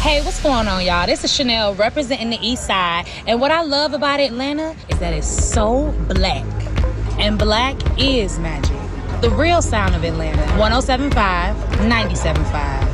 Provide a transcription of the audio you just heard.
Hey, what's going on, y'all? This is Chanel representing the East Side. And what I love about Atlanta is that it's so black. And black is magic. The real sound of Atlanta. 107.5, 97.5.